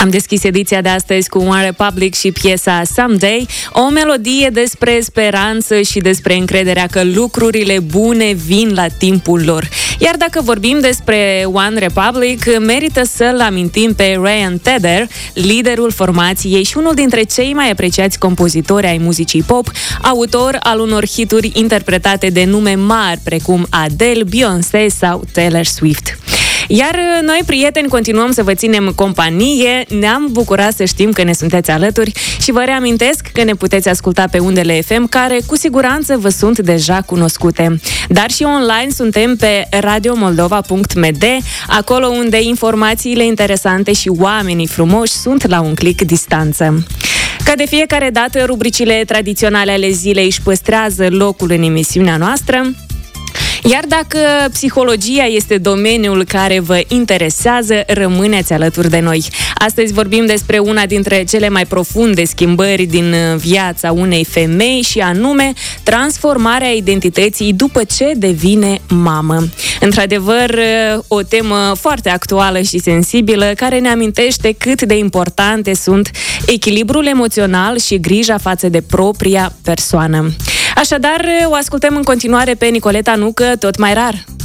Am deschis ediția de astăzi cu One Republic și piesa Someday, o melodie despre speranță și despre încrederea că lucrurile bune vin la timpul lor. Iar dacă vorbim despre One Republic, merită să-l amintim pe Ryan Tedder, liderul formației și unul dintre cei mai apreciați compozitori ai muzicii pop, autor al unor hituri interpretate de nume mari precum Adele, Beyoncé sau Taylor Swift. Iar noi, prieteni, continuăm să vă ținem companie. Ne-am bucurat să știm că ne sunteți alături și vă reamintesc că ne puteți asculta pe undele FM, care cu siguranță vă sunt deja cunoscute. Dar și online suntem pe radiomoldova.md, acolo unde informațiile interesante și oamenii frumoși sunt la un click distanță. Ca de fiecare dată, rubricile tradiționale ale zilei își păstrează locul în emisiunea noastră. Iar dacă psihologia este domeniul care vă interesează, rămâneți alături de noi. Astăzi vorbim despre una dintre cele mai profunde schimbări din viața unei femei și anume transformarea identității după ce devine mamă. Într-adevăr, o temă foarte actuală și sensibilă care ne amintește cât de importante sunt echilibrul emoțional și grija față de propria persoană. Așadar, o ascultăm în continuare pe Nicoleta Nucă, Tot mai rar.